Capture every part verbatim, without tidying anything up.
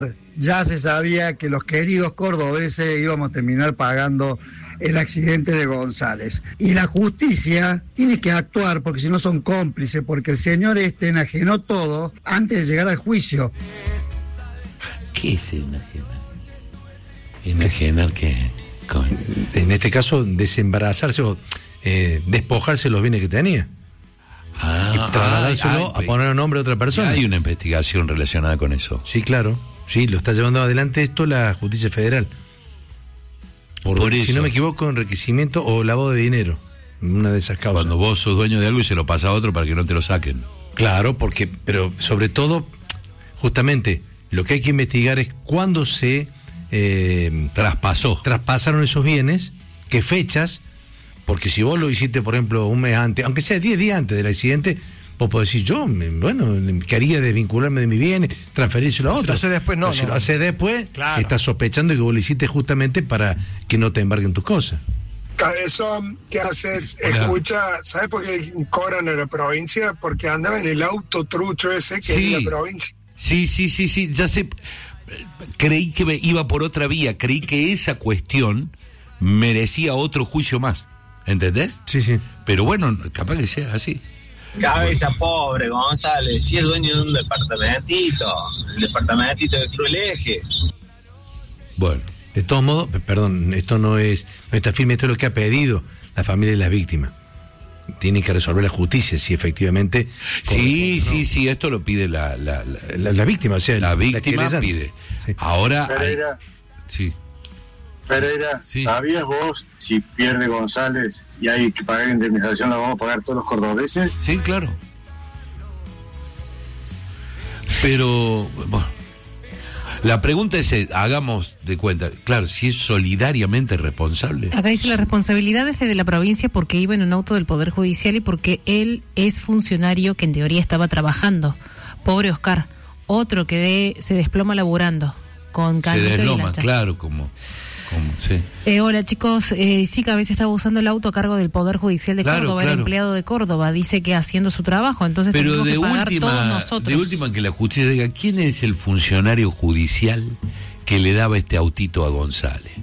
Ya se sabía que los queridos cordobeses íbamos a terminar pagando el accidente de González. Y la justicia tiene que actuar porque si no son cómplices, porque el señor este enajenó todo antes de llegar al juicio. ¿Qué es enajenar? ¿Enajenar qué? En este caso, desembarazarse o eh, despojarse de los bienes que tenía. Ah, y trasladárselo ay, a poner el nombre de otra persona. Hay una investigación relacionada con eso. Sí, claro. Sí, lo está llevando adelante esto la justicia federal. Por, Por eso. Si no me equivoco, enriquecimiento o lavado de dinero. Una de esas causas. Cuando vos sos dueño de algo y se lo pasa a otro para que no te lo saquen. Claro, porque, pero sobre todo, justamente, lo que hay que investigar es cuándo se eh, traspasó. Traspasaron esos bienes, qué fechas, porque si vos lo hiciste, por ejemplo, un mes antes, aunque sea diez días antes del accidente, vos podés decir, yo, me, bueno, quería desvincularme de mi bien, transferírselo a otro. Si lo hace después, no. Pero si no. lo hace después, Claro. estás sospechando que vos lo hiciste justamente para que no te embarguen tus cosas. Cabezón, ¿qué haces? Hola. Escucha, ¿sabes por qué cobran en la provincia? Porque andaba en el auto trucho ese que Sí. es en la provincia. Sí, sí, sí, sí, ya sé. Creí que me iba por otra vía, creí que esa cuestión merecía otro juicio más. ¿Entendés? Sí, sí. Pero bueno, capaz que sea así. Cabeza pobre, González, si es dueño de un departamentito, el departamentito de Cruz Eje. Bueno. De todos modos, perdón, esto no es, no está firme, esto es lo que ha pedido la familia de las víctimas. Tienen que resolver la justicia si efectivamente... Sí, ¿no? sí, sí, esto lo pide la, la, la, La, la víctima, o sea... la víctima querellante. pide. Sí. Ahora... hay- Pereira, Sí. Pereira, Sí. ¿sabías vos si pierde González y hay que pagar indemnización, la vamos a pagar todos los cordobeses? Sí, claro. Pero, bueno, la pregunta es, eh, hagamos de cuenta, claro, si es solidariamente responsable. Acá dice la responsabilidad es de la provincia porque iba en un auto del Poder Judicial y porque él es funcionario que en teoría estaba trabajando. Pobre Oscar, otro que de, se desploma laburando con Se cañito y desloma, lata. claro, como, como, sí. Eh, hola chicos, eh, sí que a veces estaba usando el auto a cargo del Poder Judicial de Claro, Córdoba, claro. era empleado de Córdoba, dice que haciendo su trabajo, entonces Pero tenemos de que pagar todos última, nosotros. de última que la justicia diga, ¿quién es el funcionario judicial que le daba este autito a González?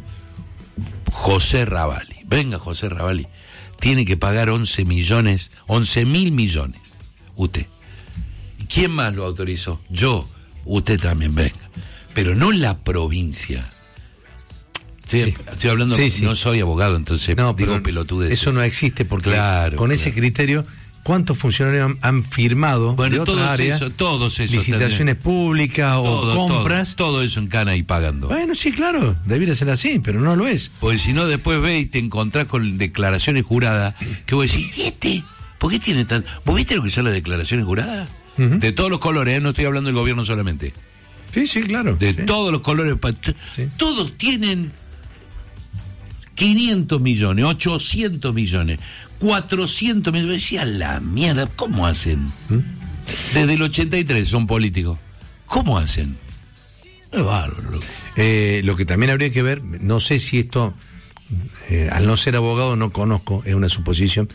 José Ravalli. Venga, José Ravalli. Tiene que pagar once millones, once mil millones. Usted. ¿Quién más lo autorizó? Yo. Usted también, venga. Pero no la provincia. Estoy, Sí. estoy hablando, Sí, sí. no soy abogado, entonces No, digo pero pelotudeces. eso no existe porque Claro, con claro. ese criterio, ¿cuántos funcionarios han, han firmado Bueno, de otras todos áreas? eso, todos esos licitaciones tendrían- públicas o Todo, compras. Todo, todo eso en cana y pagando. Bueno, sí, claro, debiera ser así, pero no lo es. Porque si no, después ve y te encontrás con declaraciones juradas que vos decís, ¿y este? ¿Por qué tiene tan...? ¿Vos viste lo que son las declaraciones juradas? Ujú. De todos los colores, ¿eh? No estoy hablando del gobierno solamente. Sí, sí, claro. De sí. todos los colores. pa- t- Sí. Todos tienen quinientos millones, ochocientos millones, cuatrocientos millones. Decía, la mierda, ¿cómo hacen? Desde el ochenta y tres son políticos. ¿Cómo hacen? Es bárbaro, loco. Eh, lo que también habría que ver, no sé si esto, eh, al no ser abogado no conozco, es una suposición,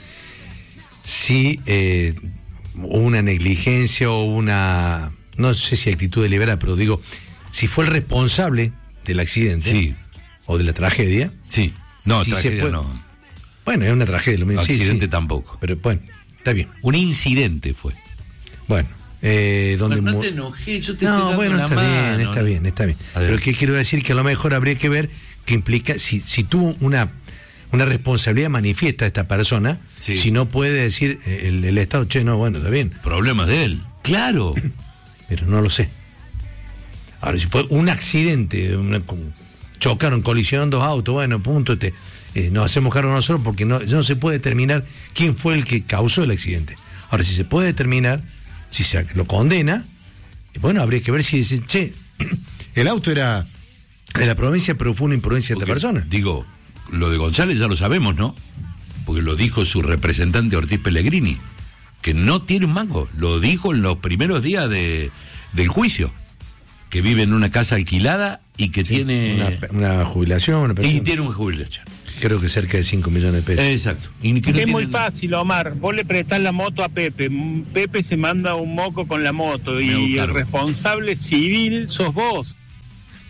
si eh, una negligencia o una, no sé si actitud deliberada, pero digo, si fue el responsable del accidente Sí. o de la tragedia. Sí. No, Sí, se tragedia puede- no. Bueno, es una tragedia, lo mismo. Sí, Accidente sí. tampoco. Pero bueno, está bien. Un incidente fue. Bueno, eh, donde Pero no mu- te enojes, yo te estoy No, dando bueno, la está mano. bien, está bien, está bien. A ver. Pero que quiero decir que a lo mejor habría que ver que implica, si, si tuvo una, una responsabilidad manifiesta esta persona, Sí. si no puede decir eh, el, el Estado, che, no, bueno, está bien, Problemas de él. Claro. pero no lo sé. Ahora, si fue un accidente, una- con- chocaron, colisionaron dos autos, bueno, punto, te, eh, nos hacemos cargo nosotros porque no, no se puede determinar quién fue el que causó el accidente. Ahora, si se puede determinar, si se lo condena, eh, bueno, habría que ver si dice, che, el auto era de la provincia, pero fue una imprudencia de esta Porque, persona. Digo, lo de González ya lo sabemos, ¿no? Porque lo dijo su representante Ortiz Pellegrini, que no tiene un mango. Lo dijo en los primeros días de, del juicio. Que vive en una casa alquilada y que tiene... Una, una jubilación, una Y pensión. tiene una jubilación. Creo que cerca de cinco millones de pesos. Exacto. Y que no Es muy tiene- fácil, Omar. Vos le prestás la moto a Pepe. M- Pepe se manda un moco con la moto Me y hago el cargo. responsable civil sos vos.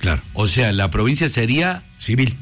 Claro. O sea, la provincia sería civil.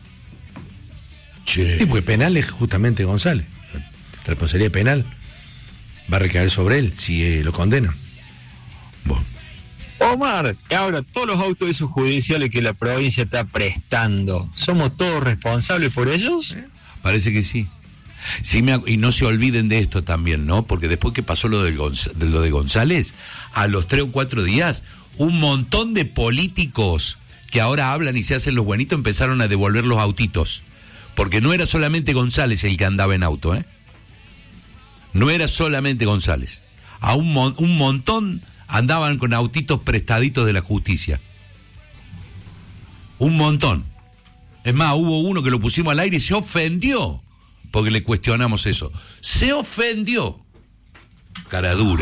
Che. Sí, porque penal es justamente González. La responsabilidad penal va a recaer sobre él si eh, lo condenan. Bueno. Omar, ahora todos los autos esos judiciales que la provincia está prestando, ¿somos todos responsables por ellos? ¿Eh? Parece que sí. Sí me, y no se olviden de esto también, ¿no? Porque después que pasó lo de, Gonz, de lo de González, a los tres o cuatro días, un montón de políticos que ahora hablan y se hacen los buenitos empezaron a devolver los autitos. Porque no era solamente González el que andaba en auto, ¿eh? No era solamente González. A un, mon, un montón andaban con autitos prestaditos de la justicia. Un montón. Es más, hubo uno que lo pusimos al aire y se ofendió porque le cuestionamos eso. Se ofendió. Cara dura.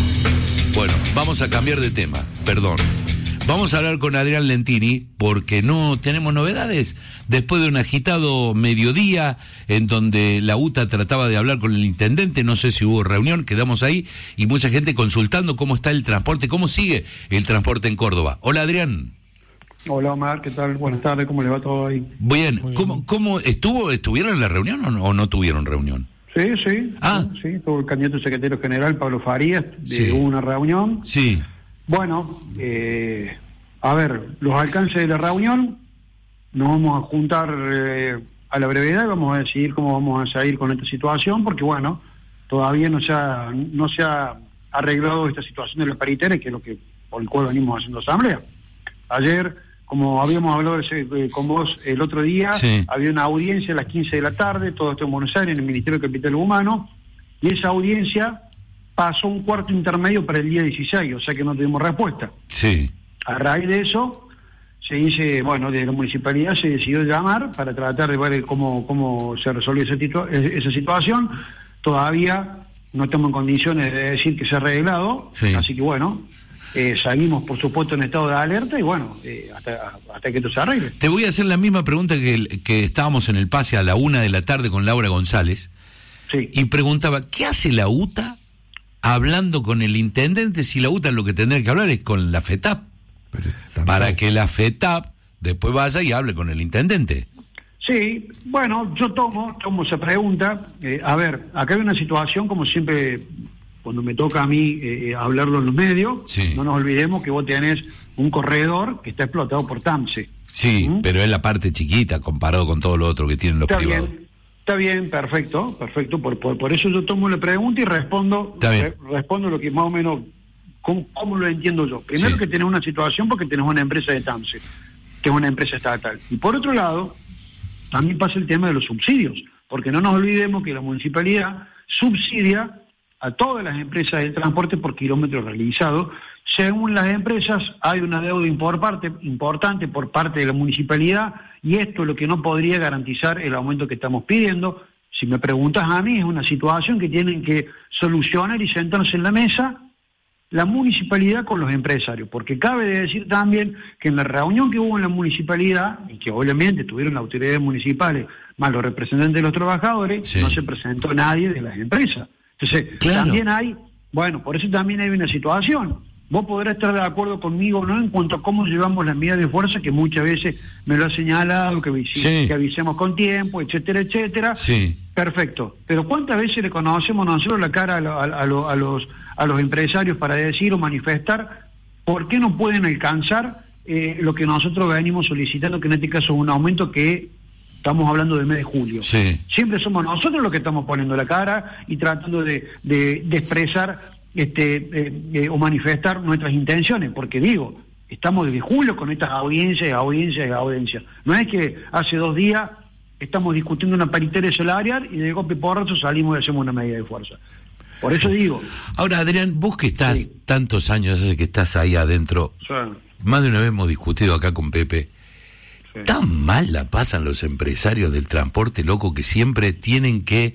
Bueno, vamos a cambiar de tema, perdón. Vamos a hablar con Adrián Lentini porque no tenemos novedades. Después de un agitado mediodía en donde la U T A trataba de hablar con el intendente, no sé si hubo reunión, quedamos ahí y mucha gente consultando cómo está el transporte, cómo sigue el transporte en Córdoba. Hola, Adrián. Hola, Omar, ¿qué tal? Buenas tardes, ¿cómo le va todo ahí? Bien, bien. ¿Cómo, cómo estuvo, estuvieron en la reunión o no, o no tuvieron reunión? Sí, sí, ah. sí, sí, estuvo el candidato secretario general, Pablo Farías, de sí. una reunión. Sí. Bueno, eh, a ver, los alcances de la reunión, nos vamos a juntar eh, a la brevedad y vamos a decidir cómo vamos a seguir con esta situación, porque bueno, todavía no se ha, no se ha arreglado esta situación de la paritaria, que es lo que por el cual venimos haciendo asamblea. Ayer, como habíamos hablado ese, eh, con vos el otro día, sí. había una audiencia a las quince de la tarde, todo esto en Buenos Aires, en el Ministerio de Capital Humano, y esa audiencia pasó un cuarto intermedio para el día dieciséis, o sea que no tuvimos respuesta. Sí. A raíz de eso, se dice, bueno, desde la municipalidad se decidió llamar para tratar de ver cómo, cómo se resolvió esa, situa- esa situación. Todavía no estamos en condiciones de decir que se ha arreglado, sí. así que bueno... Eh, salimos, por supuesto, en estado de alerta y bueno, eh, hasta, hasta que esto se arregle. Te voy a hacer la misma pregunta que, que estábamos en el pase a la una de la tarde con Laura González. Sí. Y preguntaba, ¿qué hace la U T A hablando con el intendente si la U T A lo que tendría que hablar es con la FETAP? Para que la FETAP después vaya y hable con el intendente. Sí, bueno, yo tomo, tomo esa pregunta. Eh, a ver, acá hay una situación, como siempre... Cuando me toca a mí eh, hablarlo en los medios, sí. no nos olvidemos que vos tenés un corredor que está explotado por TAMSE. Sí, ¿Mm? Pero es la parte chiquita comparado con todo lo otro que tienen los está privados. Bien, está bien, perfecto, perfecto. Por, por, por eso yo tomo la pregunta y respondo re, respondo lo que más o menos, cómo, cómo lo entiendo yo. Primero sí. que tenés una situación porque tenés una empresa de TAMSE, que es una empresa estatal. Y por otro lado, también pasa el tema de los subsidios, porque no nos olvidemos que la municipalidad subsidia a todas las empresas del transporte por kilómetro realizado. Según las empresas, hay una deuda importante, importante por parte de la municipalidad y esto es lo que no podría garantizar el aumento que estamos pidiendo. Si me preguntas a mí, es una situación que tienen que solucionar y sentarse en la mesa la municipalidad con los empresarios, porque cabe de decir también que en la reunión que hubo en la municipalidad, y que obviamente tuvieron las autoridades municipales más los representantes de los trabajadores, sí. no se presentó nadie de las empresas. Entonces, claro. también hay, bueno, por eso también hay una situación. Vos podrás estar de acuerdo conmigo, ¿no?, en cuanto a cómo llevamos las medidas de fuerza, que muchas veces me lo ha señalado, que, avis- sí. que avisemos con tiempo, etcétera, etcétera. Sí. Perfecto. Pero ¿cuántas veces le conocemos nosotros la cara a, lo, a, a, lo, a, los, a los empresarios para decir o manifestar por qué no pueden alcanzar eh, lo que nosotros venimos solicitando, que en este caso es un aumento que... Estamos hablando del mes de julio. Sí. Siempre somos nosotros los que estamos poniendo la cara y tratando de, de, de expresar este eh, eh, o manifestar nuestras intenciones, porque digo, estamos desde julio con estas audiencias, audiencias y audiencias. No es que hace dos días estamos discutiendo una paritaria salarial y de golpe porrazo salimos y hacemos una medida de fuerza. Por eso digo... Ahora, Adrián, vos que estás sí. tantos años, hace que estás ahí adentro, sí. más de una vez hemos discutido acá con Pepe, sí. tan mal la pasan los empresarios del transporte, loco, que siempre tienen que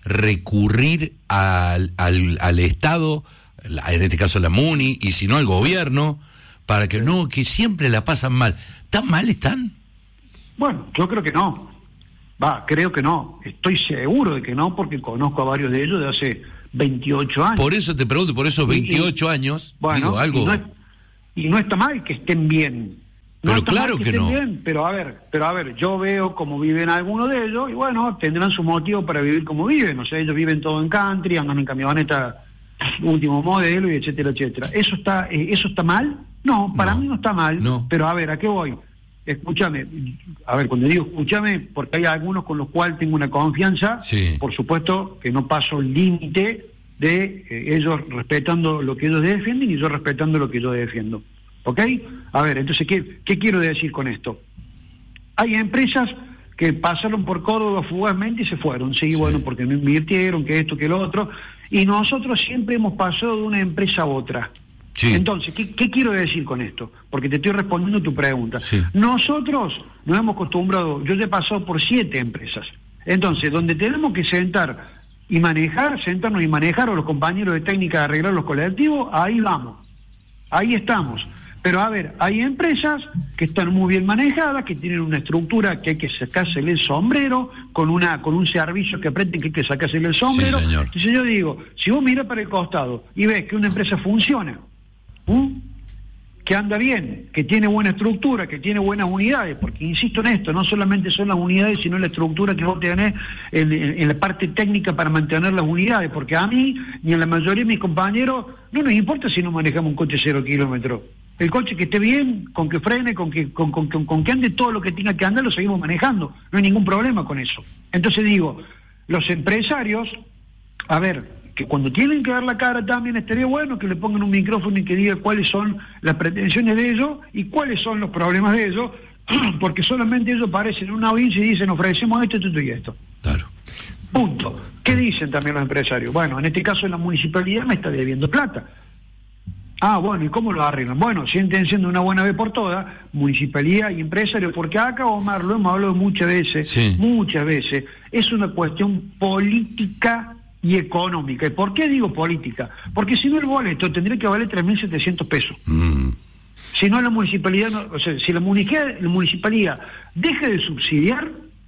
recurrir al, al, al Estado, en este caso la MUNI, y si no al gobierno, para que no, que siempre la pasan mal. ¿Tan mal están? Bueno, yo creo que no. Va, creo que no. Estoy seguro de que no, porque conozco a varios de ellos de hace veintiocho años. Por eso te pregunto, por esos veintiocho y, y, años, bueno, digo, algo... Y no, es, y no está mal que estén bien. No pero claro que, que no. Bien, pero a ver, pero a ver, yo veo cómo viven algunos de ellos y bueno, tendrán su motivo para vivir como viven. O sea, ellos viven todo en country, andan en camioneta último modelo y etcétera, etcétera. ¿Eso está eh, eso está mal? No, para no, mí no está mal. No. Pero a ver, ¿a qué voy? Escúchame, a ver, cuando digo escúchame, porque hay algunos con los cuales tengo una confianza, sí. Por supuesto que no paso el límite de eh, ellos respetando lo que ellos defienden y yo respetando lo que yo defiendo. ¿Ok? A ver, entonces, ¿qué, qué quiero decir con esto? Hay empresas que pasaron por Córdoba fugazmente y se fueron, sí, sí. Bueno, porque no invirtieron, que esto, que lo otro, y nosotros siempre hemos pasado de una empresa a otra. Sí. Entonces, ¿qué, ¿qué quiero decir con esto? Porque te estoy respondiendo a tu pregunta. Sí. Nosotros nos hemos acostumbrado, yo ya he pasado por siete empresas. Entonces, donde tenemos que sentar y manejar, sentarnos y manejar, o los compañeros de técnica de arreglar los colectivos, ahí vamos, ahí estamos. Pero a ver, hay empresas que están muy bien manejadas, que tienen una estructura que hay que sacársele el sombrero, con una con un servicio que aprenden que hay que sacársele el sombrero. Sí, señor. Entonces yo digo, si vos miras para el costado y ves que una empresa funciona, ¿Mm? que anda bien, que tiene buena estructura, que tiene buenas unidades, porque insisto en esto, no solamente son las unidades, sino la estructura que vos tenés en, en, en la parte técnica para mantener las unidades, porque a mí, ni a la mayoría de mis compañeros, no nos importa si no manejamos un coche cero kilómetros. El coche que esté bien, con que frene, con que, con, con, con, con que ande todo lo que tenga que andar, lo seguimos manejando. No hay ningún problema con eso. Entonces digo, los empresarios, a ver, que cuando tienen que dar la cara también estaría bueno que le pongan un micrófono y que diga cuáles son las pretensiones de ellos y cuáles son los problemas de ellos, porque solamente ellos aparecen en una audiencia y dicen ofrecemos esto, esto y esto. Claro. Punto. ¿Qué dicen también los empresarios? Bueno, en este caso la municipalidad me está debiendo plata. Ah, bueno, ¿y cómo lo arreglan? Bueno, sienten siendo una buena vez por todas, municipalidad y empresarios, porque acá, Omar, lo hemos hablado muchas veces, sí. muchas veces, es una cuestión política y económica. ¿Y por qué digo política? Porque si no el boleto tendría que valer tres mil setecientos pesos. Mm. Si no la municipalidad, no, o sea, si la municipalidad, la municipalidad deja de subsidiar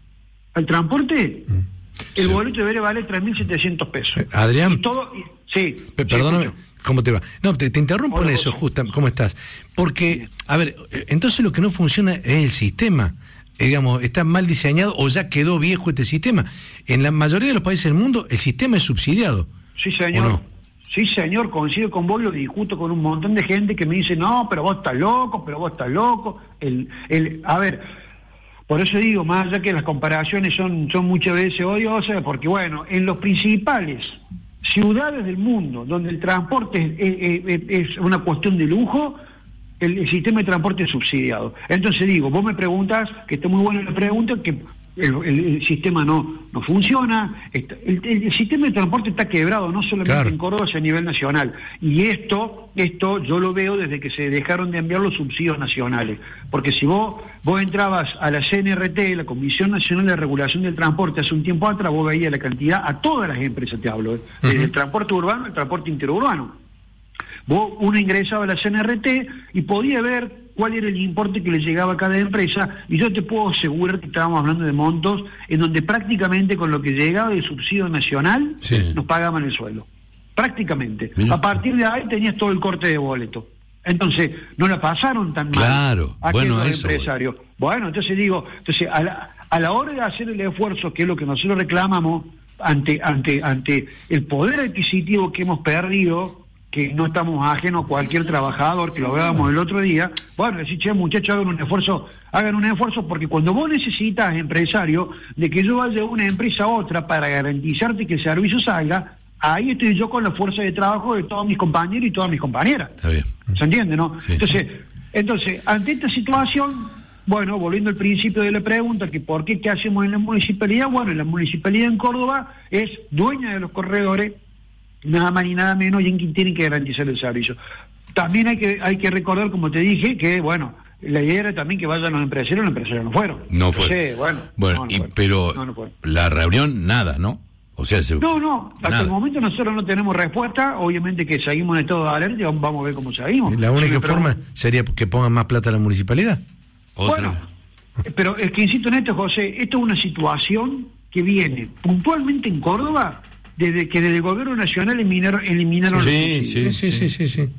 al transporte, mm. el sí. boleto debería valer tres mil setecientos pesos. Eh, Adrián. Y todo, y, sí. Perdóname. Sí, ¿Cómo te va? No, te, te interrumpo Hola, en eso, justo. ¿Cómo estás? Porque, a ver, entonces lo que no funciona es el sistema. Eh, digamos, está mal diseñado o ya quedó viejo este sistema. En la mayoría de los países del mundo, el sistema es subsidiado. Sí, señor. No? Sí, señor, coincido con vos, lo discuto con un montón de gente que me dice, no, pero vos estás loco, pero vos estás loco. El, el, a ver, por eso digo, más allá que las comparaciones son, son muchas veces odiosas, porque bueno, en los principales ciudades del mundo, donde el transporte es, es, es una cuestión de lujo, el, el sistema de transporte es subsidiado. Entonces digo, vos me preguntas, que está muy buena la pregunta, que el, el, el sistema no no funciona, está, el, el, el sistema de transporte está quebrado, no solamente claro. en Córdoba, sino a nivel nacional. Y esto, esto yo lo veo desde que se dejaron de enviar los subsidios nacionales. Porque si vos, vos entrabas a la C N R T, la Comisión Nacional de Regulación del Transporte, hace un tiempo atrás, vos veías la cantidad, a todas las empresas te hablo, ¿eh? desde uh-huh. el transporte urbano al transporte interurbano. Vos, uno ingresaba a la C N R T y podía ver cuál era el importe que le llegaba a cada empresa, y yo te puedo asegurar que estábamos hablando de montos en donde prácticamente con lo que llegaba de subsidio nacional sí. nos pagaban el sueldo. Prácticamente. Mira. A partir de ahí tenías todo el corte de boleto. Entonces, no la pasaron tan mal claro. a bueno, los eso, empresarios. Bueno, entonces digo, entonces a la, a la hora de hacer el esfuerzo, que es lo que nosotros reclamamos ante, ante, ante el poder adquisitivo que hemos perdido, que no estamos ajenos a cualquier trabajador, que lo veamos el otro día, bueno, decir, che, muchachos, hagan un esfuerzo, hagan un esfuerzo, porque cuando vos necesitas, empresario, de que yo vaya de una empresa a otra para garantizarte que el servicio salga, ahí estoy yo con la fuerza de trabajo de todos mis compañeros y todas mis compañeras. Está bien. ¿Se entiende, no? Sí. Entonces, entonces, ante esta situación, bueno, volviendo al principio de la pregunta, que por qué, qué hacemos en la municipalidad, bueno, la municipalidad en Córdoba es dueña de los corredores, nada más ni nada menos, y en quien tienen que garantizar el servicio. También hay que hay que recordar, como te dije, que bueno, la idea era también que vayan los empresarios, los empresarios no fueron. No fueron. Entonces, bueno, bueno no, no y, fueron. pero no, no fueron. La reunión, nada, ¿no? O sea, se... No, no, hasta nada. El momento nosotros no tenemos respuesta, obviamente que seguimos en estado de alerta y vamos a ver cómo seguimos. La única sí, forma pero... sería que pongan más plata a la municipalidad. ¿Otra? Bueno, pero es que insisto en esto, José, esto es una situación que viene puntualmente en Córdoba desde que desde el gobierno nacional eliminaron eliminaron sí, sí, sí, sí, sí, sí, sí.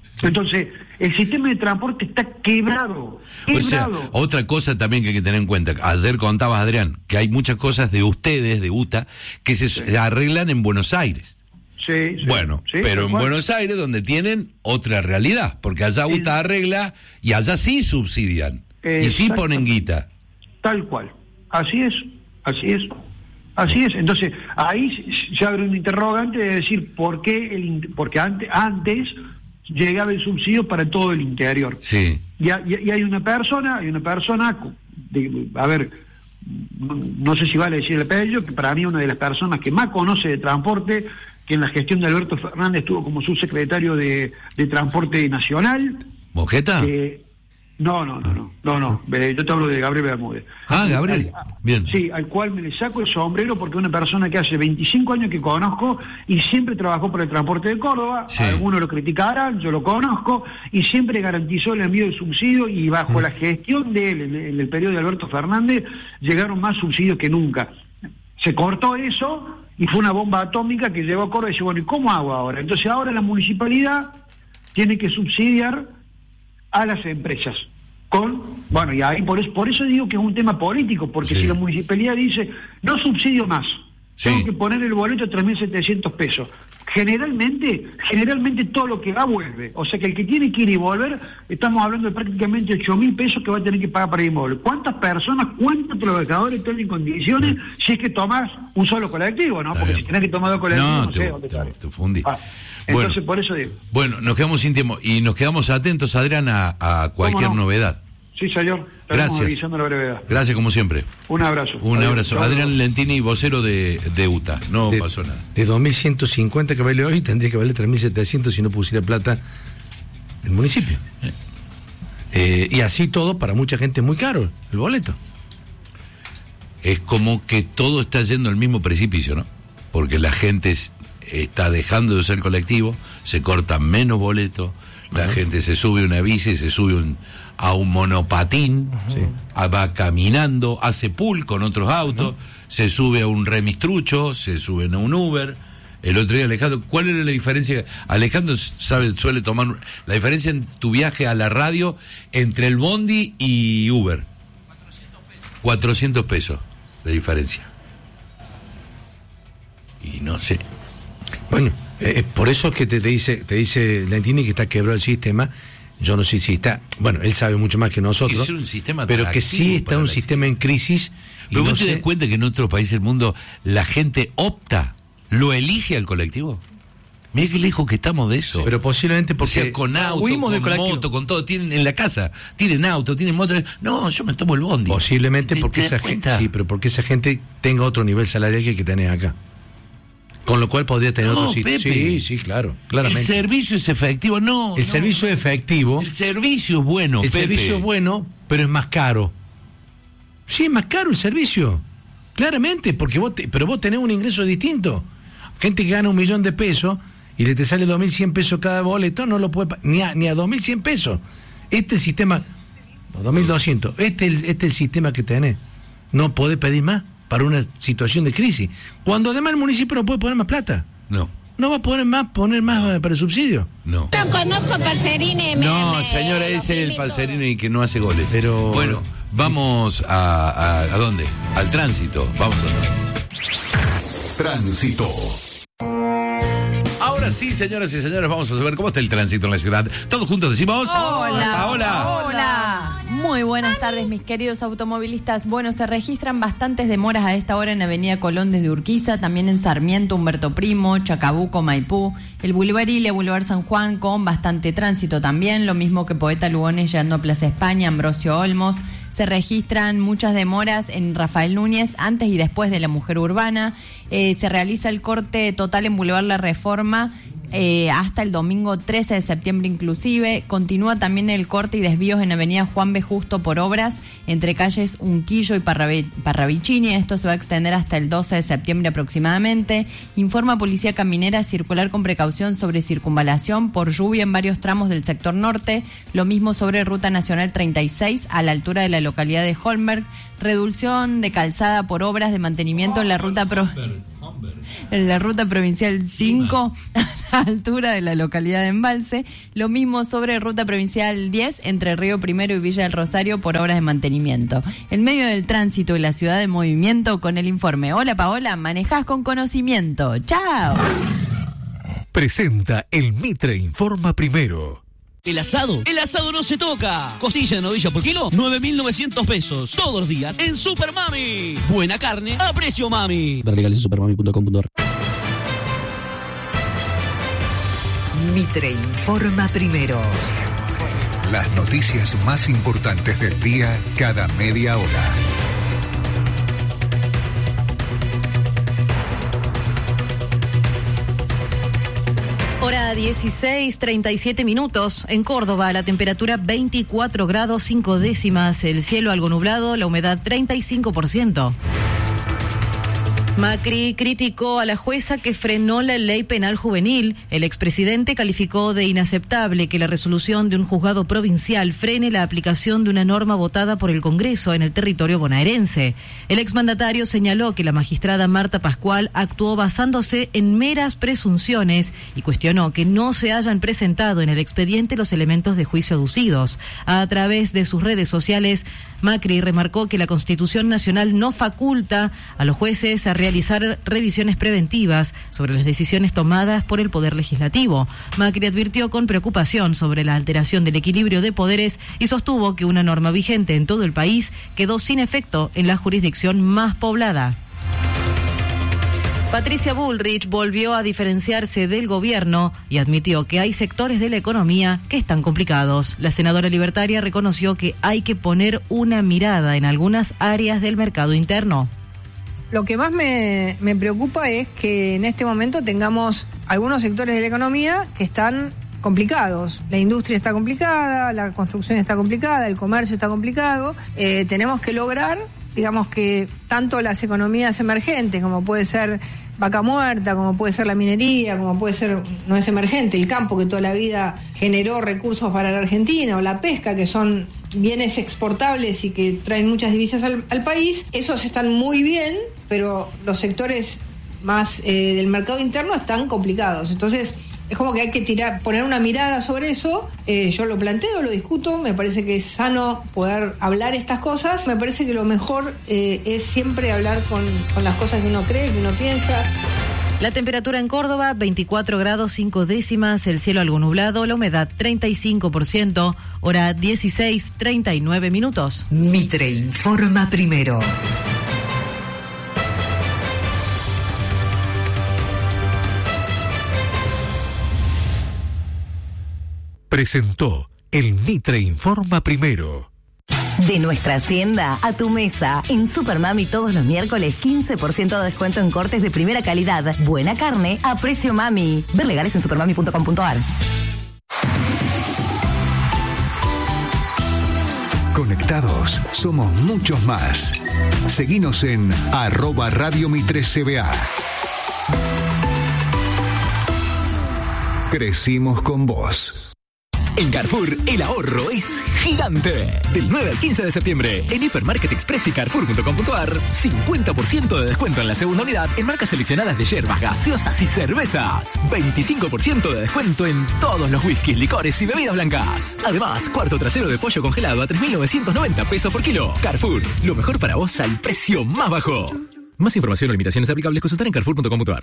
Entonces, el sistema de transporte está quebrado, quebrado. O sea, otra cosa también que hay que tener en cuenta, ayer contabas, Adrián, que hay muchas cosas de ustedes, de U T A, que se sí. arreglan en Buenos Aires. Sí, sí, bueno, sí, pero en cual. Buenos Aires donde tienen otra realidad, porque allá U T A arregla y allá sí subsidian, y sí ponen guita. Tal cual, así es, así es. Así es, entonces ahí se abre un interrogante de decir por qué el porque antes antes llegaba el subsidio para todo el interior. Sí. Y, y, y hay una persona, hay una persona, de, a ver, no, no sé si vale decir el apellido, que para mí es una de las personas que más conoce de transporte, que en la gestión de Alberto Fernández estuvo como subsecretario de, de Transporte Nacional. ¿Mojeta? Eh, No, no, no, no, no, no. Yo te hablo de Gabriel Bermúdez. Ah, Gabriel. Al, Bien. Sí, al cual me le saco el sombrero porque es una persona que hace veinticinco años que conozco y siempre trabajó por el transporte de Córdoba. Sí. Algunos lo criticarán, yo lo conozco, y siempre garantizó el envío de subsidios y bajo mm. la gestión de él, en, en el periodo de Alberto Fernández, llegaron más subsidios que nunca. Se cortó eso y fue una bomba atómica que llegó a Córdoba y dice, bueno, ¿y cómo hago ahora? Entonces ahora la municipalidad tiene que subsidiar a las empresas. Con, bueno, y ahí por eso, por eso digo que es un tema político, porque sí. si la municipalidad dice, no subsidio más, sí. tengo que poner el boleto a tres mil setecientos pesos. Generalmente, generalmente todo lo que va vuelve. O sea que el que tiene que ir y volver, estamos hablando de prácticamente ocho mil pesos que va a tener que pagar para ir y volver. ¿Cuántas personas, cuántos trabajadores están en condiciones mm. si es que tomas un solo colectivo, no? Está Porque bien. Si tenés que tomar dos colectivos, no, no sé dónde está. Ah, entonces, bueno, por eso digo. Bueno, nos quedamos sin tiempo y nos quedamos atentos, Adrián, a, a cualquier no? novedad. Sí, señor. Gracias. Avisando la brevedad. Gracias, como siempre. Un abrazo. Un Adiós. abrazo. Chau, Adrián Lentini, vocero de, de U T A. No de, pasó nada. De dos mil ciento cincuenta que vale hoy, tendría que valer tres mil setecientos si no pusiera plata el municipio. Eh. Eh, y así todo, para mucha gente es muy caro el boleto. Es como que todo está yendo al mismo precipicio, ¿no? Porque la gente es, está dejando de usar el colectivo, se cortan menos boletos, la uh-huh. gente se sube a una bici, se sube un, a un monopatín, sí. va caminando, hace pool con otros autos, uh-huh. se sube a un remistrucho, se sube a un Uber. El otro día, Alejandro, ¿cuál era la diferencia? Alejandro sabe, suele tomar la diferencia en tu viaje a la radio entre el Bondi y Uber. cuatrocientos pesos. cuatrocientos pesos de diferencia. Y no sé. Bueno, eh, por eso es que te, te dice te dice Lentini que está quebrado el sistema. Yo no sé si está, bueno, él sabe mucho más que nosotros, es un sistema pero que sí está un sistema en crisis. Pero vos no te sé... das cuenta que en otros países del mundo la gente opta, lo elige al colectivo. Mira qué lejos que estamos de eso. Sí, pero posiblemente porque... O sea, con auto, con moto, con todo, tienen en la casa, tienen auto, tienen moto. No, yo me tomo el bondi. Posiblemente ¿Te, porque te esa gente, sí, pero porque esa gente tenga otro nivel salarial que el que tenés acá. Con lo cual podría tener no, otro sitio. Sí, sí, claro, claramente. El servicio es efectivo, no. El no, servicio es efectivo. El servicio es bueno, El Pepe. servicio es bueno, pero es más caro. Sí, es más caro el servicio. Claramente, porque vos te, pero vos tenés un ingreso distinto. Gente que gana un millón de pesos y le te sale dos mil cien pesos cada boleto, no lo puede ni a, ni a dos mil cien pesos. Este es el sistema, dos mil doscientos, este es el, este es el sistema que tenés. No podés pedir más para una situación de crisis. Cuando además el municipio no puede poner más plata. No. No va a poner más, poner más no. para el subsidio. No. No conozco a Palcerini. No, me, señora, me, ese es el Palcerini que no hace goles. Pero bueno, vamos a, a, ¿a dónde? Al tránsito. Vamos a Tránsito. Ahora sí, señoras y señores, vamos a saber cómo está el tránsito en la ciudad. Todos juntos decimos... Hola. Hola. Hola. Muy buenas tardes, mis queridos automovilistas. Bueno, se registran bastantes demoras a esta hora en Avenida Colón desde Urquiza, también en Sarmiento, Humberto Primo, Chacabuco, Maipú, el Boulevard Ilia, Boulevard San Juan, con bastante tránsito también, lo mismo que Poeta Lugones llegando a Plaza España, Ambrosio Olmos. Se registran muchas demoras en Rafael Núñez antes y después de la Mujer Urbana. Eh, se realiza el corte total en Boulevard La Reforma eh, hasta el domingo trece de septiembre inclusive. Continúa también el corte y desvíos en Avenida Juan B. Justo por obras entre calles Unquillo y Parrabe- Parravicini. Esto se va a extender hasta el doce de septiembre aproximadamente. Informa Policía Caminera circular con precaución sobre circunvalación por lluvia en varios tramos del sector norte. Lo mismo sobre Ruta Nacional treinta y seis a la altura de la localidad de Holmberg. Reducción de calzada por obras de mantenimiento en la ruta pro... en la ruta provincial cinco altura de la localidad de Embalse. Lo mismo sobre Ruta Provincial diez entre Río Primero y Villa del Rosario por obras de mantenimiento. En medio del tránsito y la ciudad en movimiento con el informe. Hola Paola, manejás con conocimiento. ¡Chao! Presenta el Mitre Informa Primero. El asado, el asado no se toca. Costilla de novilla por kilo, nueve mil novecientos pesos. Todos los días en Super Mami. Buena carne a precio mami. Ver legales en supermami punto com punto a r. Mitre Informa Primero. Las noticias más importantes del día cada media hora. Hora dieciséis, treinta y siete minutos. En Córdoba, la temperatura veinticuatro grados cinco décimas. El cielo algo nublado, la humedad treinta y cinco por ciento. Macri criticó a la jueza que frenó la ley penal juvenil. El expresidente calificó de inaceptable que la resolución de un juzgado provincial frene la aplicación de una norma votada por el Congreso en el territorio bonaerense. El exmandatario señaló que la magistrada Marta Pascual actuó basándose en meras presunciones y cuestionó que no se hayan presentado en el expediente los elementos de juicio aducidos. A través de sus redes sociales, Macri remarcó que la Constitución Nacional no faculta a los jueces a realizar revisiones preventivas sobre las decisiones tomadas por el Poder Legislativo. Macri advirtió con preocupación sobre la alteración del equilibrio de poderes y sostuvo que una norma vigente en todo el país quedó sin efecto en la jurisdicción más poblada. Patricia Bullrich volvió a diferenciarse del gobierno y admitió que hay sectores de la economía que están complicados. La senadora libertaria reconoció que hay que poner una mirada en algunas áreas del mercado interno. Lo que más me, me preocupa es que en este momento tengamos algunos sectores de la economía que están complicados. La industria está complicada, la construcción está complicada, el comercio está complicado. Eh, tenemos que lograr, digamos, que tanto las economías emergentes, como puede ser Vaca Muerta, como puede ser la minería, como puede ser, no es emergente, el campo que toda la vida generó recursos para la Argentina, o la pesca, que son bienes exportables y que traen muchas divisas al, al país, esos están muy bien, pero los sectores más eh, del mercado interno están complicados. Entonces, es como que hay que tirar, poner una mirada sobre eso. Eh, yo lo planteo, lo discuto, me parece que es sano poder hablar estas cosas. Me parece que lo mejor eh, es siempre hablar con, con las cosas que uno cree, que uno piensa. La temperatura en Córdoba, veinticuatro grados cinco décimas, el cielo algo nublado, la humedad treinta y cinco por ciento, hora dieciséis, treinta y nueve minutos. Mitre Informa Primero. Presentó el Mitre Informa Primero. De nuestra hacienda a tu mesa. En Supermami todos los miércoles quince por ciento de descuento en cortes de primera calidad. Buena carne a precio mami. Ver legales en supermami punto com punto a r. Conectados somos muchos más. Seguinos en arroba Radio Mitre C B A. Crecimos con vos. En Carrefour, el ahorro es gigante. Del nueve al quince de septiembre, en Hipermarket Express y Carrefour punto com punto a r, cincuenta por ciento de descuento en la segunda unidad en marcas seleccionadas de yerbas, gaseosas y cervezas. veinticinco por ciento de descuento en todos los whiskies, licores y bebidas blancas. Además, cuarto trasero de pollo congelado a tres mil novecientos noventa pesos por kilo. Carrefour, lo mejor para vos al precio más bajo. Más información o limitaciones aplicables, consultar en carrefour punto com punto a r.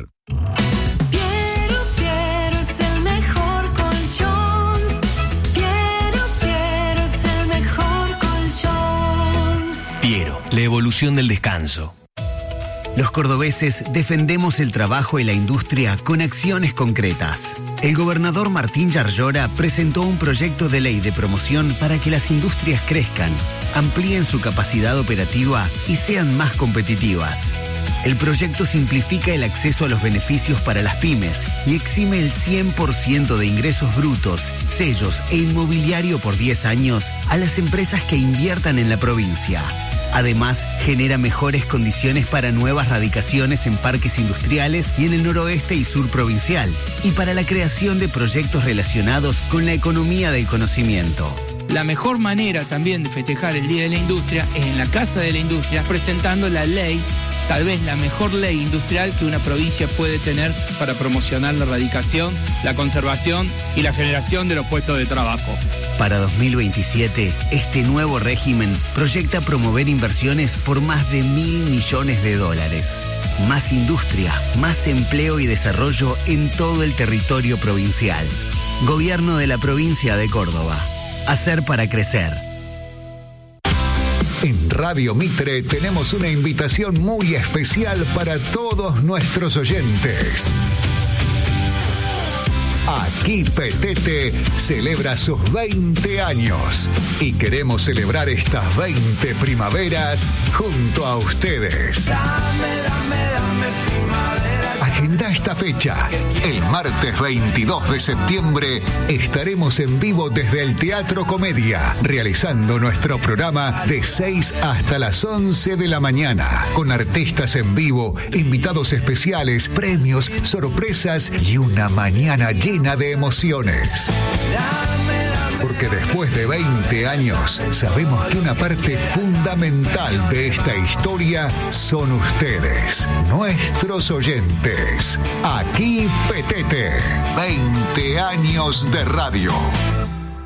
Piero, la evolución del descanso. Los cordobeses defendemos el trabajo y la industria con acciones concretas. El gobernador Martín Yarlora presentó un proyecto de ley de promoción para que las industrias crezcan, amplíen su capacidad operativa y sean más competitivas. El proyecto simplifica el acceso a los beneficios para las pymes y exime el cien por ciento de ingresos brutos, sellos e inmobiliario por diez años a las empresas que inviertan en la provincia. Además, genera mejores condiciones para nuevas radicaciones en parques industriales y en el noroeste y sur provincial, y para la creación de proyectos relacionados con la economía del conocimiento. La mejor manera también de festejar el Día de la Industria es en la Casa de la Industria, presentando la ley tal vez la mejor ley industrial que una provincia puede tener para promocionar la erradicación, la conservación y la generación de los puestos de trabajo. Para dos mil veintisiete, este nuevo régimen proyecta promover inversiones por más de mil millones de dólares. Más industria, más empleo y desarrollo en todo el territorio provincial. Gobierno de la provincia de Córdoba. Hacer para crecer. En Radio Mitre tenemos una invitación muy especial para todos nuestros oyentes. Aquí Petete celebra sus veinte años y queremos celebrar estas veinte primaveras junto a ustedes. Dame, dame, dame primavera. Agenda esta fecha. El martes veintidós de septiembre estaremos en vivo desde el Teatro Comedia, realizando nuestro programa de seis hasta las once de la mañana, con artistas en vivo, invitados especiales, premios, sorpresas y una mañana llena de emociones. Porque después de veinte años, sabemos que una parte fundamental de esta historia son ustedes, nuestros oyentes. Aquí Petete, veinte años de radio.